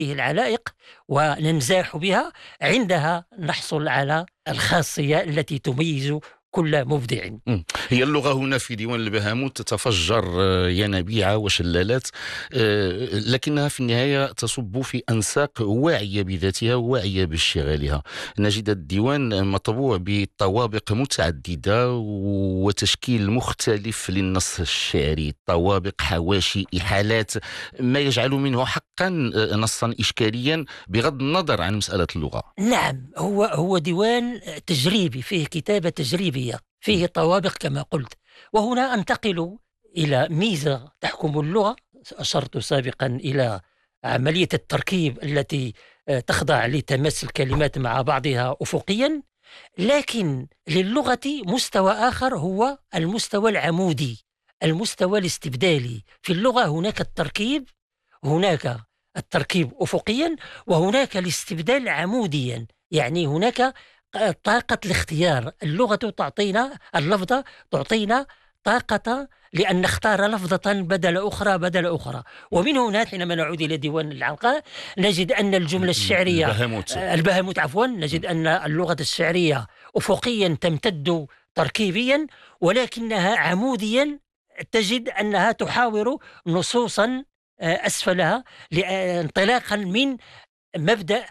العلائق وننزاح بها، عندها نحصل على الخاصية التي تميز كل مبدع. هي اللغة هنا في ديوان البهاموت تتفجر ينابيع وشلالات، لكنها في النهاية تصب في أنساق واعية بذاتها وواعية باشتغالها. نجد الديوان مطبوع بطوابق متعددة وتشكيل مختلف للنص الشعري، طوابق، حواشي، إحالات، ما يجعل منه حقا نصا إشكاليا بغض النظر عن مسألة اللغة. نعم، هو ديوان تجريبي، فيه كتابة تجريبية، فيه طوابق كما قلت. وهنا أنتقل إلى ميزة تحكم اللغة. أشرت سابقا إلى عملية التركيب التي تخضع لتماس الكلمات مع بعضها أفقيا، لكن للغة مستوى آخر، هو المستوى العمودي، المستوى الاستبدالي. في اللغة هناك التركيب أفقيا، وهناك الاستبدال عموديا، يعني هناك طاقة الاختيار. اللفظة تعطينا طاقة لأن نختار لفظة بدل أخرى. ومن هنا حينما نعود إلى ديوان العنقاء نجد أن الجملة الشعرية البهاموت نجد أن اللغة الشعرية أفقيا تمتد تركيبيا، ولكنها عموديا تجد أنها تحاور نصوصا أسفلها، انطلاقا من مبدأ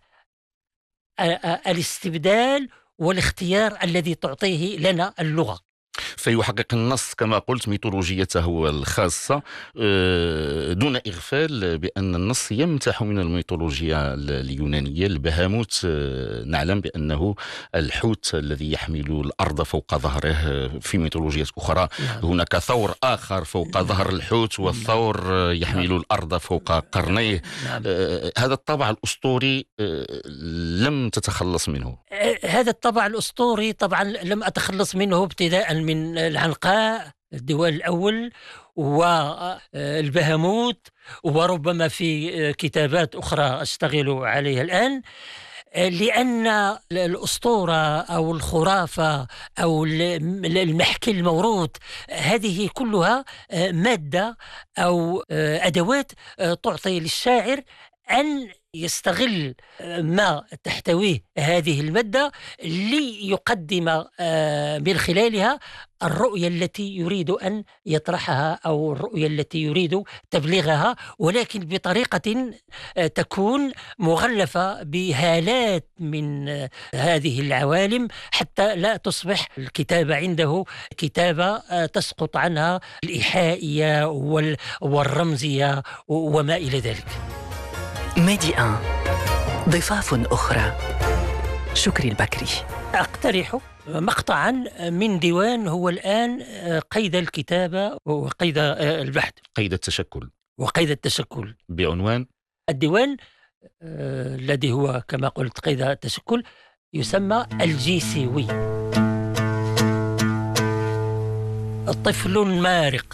الاستبدال والاختيار الذي تعطيه لنا اللغة. فيحقق النص كما قلت ميثولوجيته الخاصة، دون إغفال بأن النص يمتح من الميثولوجيا اليونانية. البهاموت نعلم بأنه الحوت الذي يحمل الأرض فوق ظهره في ميثولوجيات أخرى. هناك ثور آخر فوق ظهر الحوت، والثور يحمل الأرض فوق قرنيه. هذا الطابع الأسطوري لم تتخلص منه. هذا الطابع الأسطوري طبعا لم أتخلص منه ابتداء من العنقاء الديوان الأول والبهاموت، وربما في كتابات أخرى أشتغل عليها الآن، لأن الأسطورة أو الخرافة أو المحكي الموروث هذه كلها مادة أو أدوات تعطي للشاعر أن يستغل ما تحتويه هذه المادة ليقدم من خلالها الرؤية التي يريد أن يطرحها أو الرؤية التي يريد تبليغها، ولكن بطريقة تكون مغلفة بهالات من هذه العوالم، حتى لا تصبح الكتابة عنده كتابة تسقط عنها الإيحائية والرمزية وما إلى ذلك. ميدي 1 ضفاف أخرى. شكري البكري. أقترح مقطعا من ديوان هو الآن قيد الكتابة وقيد البحث، قيد التشكل بعنوان الديوان الذي هو كما قلت قيد التشكل، يسمى الجيسيوي. طفل مارق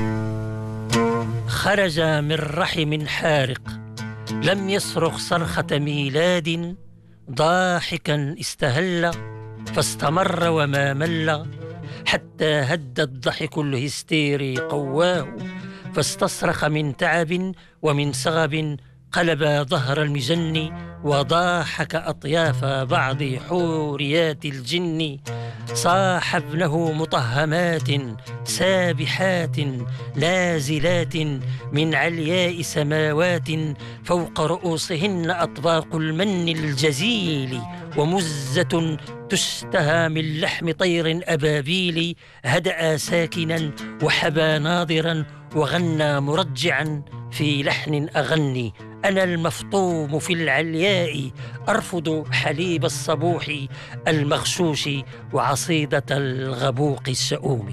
خرج من رحم حارق، لم يصرخ صرخة ميلاد، ضاحكا استهل فاستمر وما مل، حتى هد الضحك الهستيري قواه، فاستصرخ من تعب ومن صغب، قلب ظهر المجن وضاحك أطياف بعض حوريات الجن، صاح ابنه مطهمات سابحات نازلات من علياء سماوات، فوق رؤوسهن أطباق المن الجزيل، ومزة تشتهى من لحم طير أبابيل، هدأ ساكنا وحبى ناظرا، وغنى مرجعا في لحن أغني، أنا المفطوم في العلياء أرفض حليب الصبوح المغشوش وعصيدة الغبوق الشؤوم.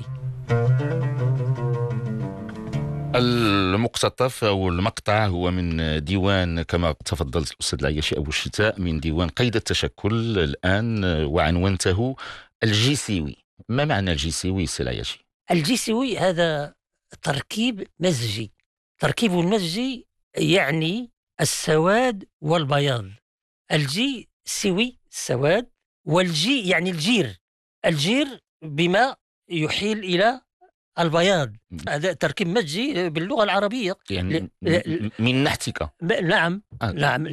المقتطف أو المقطع هو من ديوان كما تفضلت الأستاذ العياشي أبو الشتاء، من ديوان قيد التشكل الآن، وعنوانته الجيسيوي. ما معنى الجيسيوي سي العياشي؟ الجيسيوي هذا تركيب مزجي. تركيب المزجي يعني السواد والبياض. الجي سوي السواد، والجي يعني الجير بما يحيل إلى البياض. هذا تركيب مزجي باللغة العربية يعني من نحتك. نعم.